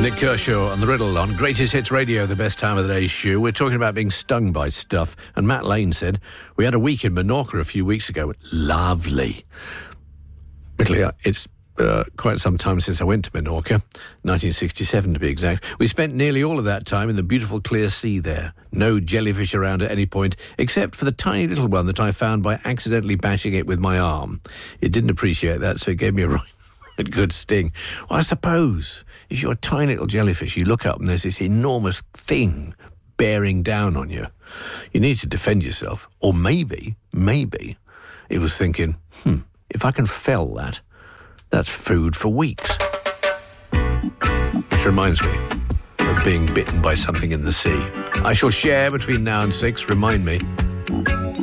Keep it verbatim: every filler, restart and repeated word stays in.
Nick Kershaw and The Riddle on Greatest Hits Radio, the best time of the day show. We're talking about being stung by stuff. And Matt Lane said, we had a week in Menorca a few weeks ago. Lovely. Italy, it's uh, quite some time since I went to Menorca, nineteen sixty-seven to be exact. We spent nearly all of that time in the beautiful clear sea there. No jellyfish around at any point, except for the tiny little one that I found by accidentally bashing it with my arm. It didn't appreciate that, so it gave me a right, right good sting. Well, I suppose if you're a tiny little jellyfish, you look up and there's this enormous thing bearing down on you. You need to defend yourself. Or maybe, maybe, it was thinking, hmm, if I can fell that, that's food for weeks. Which reminds me of being bitten by something in the sea. I shall share between now and six. Remind me.